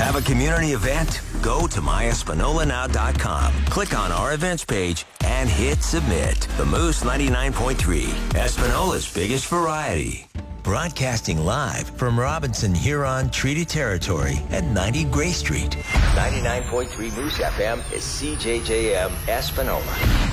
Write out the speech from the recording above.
Have a community event? Go to myespanolanow.com. Click on our events page and hit submit. The Moose 99.3, Espanola's biggest variety. Broadcasting live from Robinson Huron Treaty Territory at 90 Gray Street. 99.3 Moose FM is CJJM Espanola.